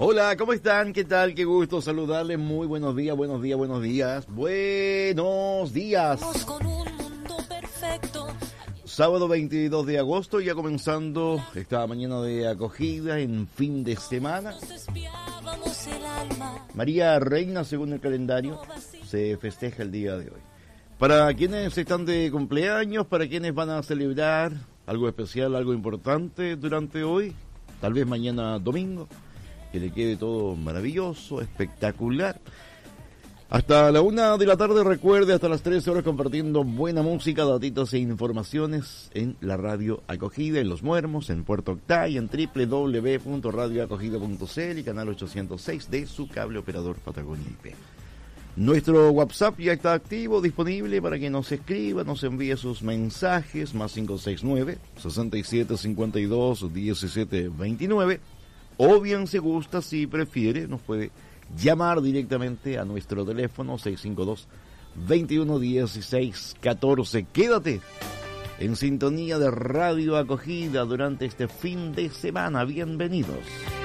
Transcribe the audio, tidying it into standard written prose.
Hola, ¿cómo están? ¿Qué tal? Qué gusto saludarles. Muy buenos días, buenos días, buenos días. Buenos días. Con un mundo perfecto. Sábado 22 de agosto, ya comenzando esta mañana de acogida en fin de semana. Nos espiábamos el alma. María Reina, según el calendario, se festeja el día de hoy. Para quienes están de cumpleaños, para quienes van a celebrar algo especial, algo importante durante hoy, tal vez mañana domingo, que le quede todo maravilloso, espectacular. Hasta la 1 de la tarde, recuerde, hasta las 13 horas compartiendo buena música, datitos e informaciones en la radio Acogida, en Los Muermos, en Puerto Octay, en www.radioacogida.cl y canal 806 de su cable operador Patagonia IP. Nuestro WhatsApp ya está activo, disponible para que nos escriba, nos envíe sus mensajes, más 569-6752-1729, o bien si gusta, si prefiere, nos puede llamar directamente a nuestro teléfono 652-2116-14. Quédate en sintonía de Radio Acogida durante este fin de semana. Bienvenidos.